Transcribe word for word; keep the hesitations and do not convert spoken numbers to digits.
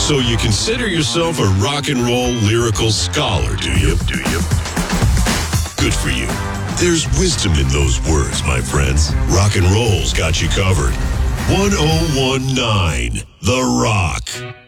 So you consider yourself a rock and roll lyrical scholar, do you? Do you? Good for you. There's wisdom in those words, my friends. Rock and roll's got you covered. one oh one point nine The Rock.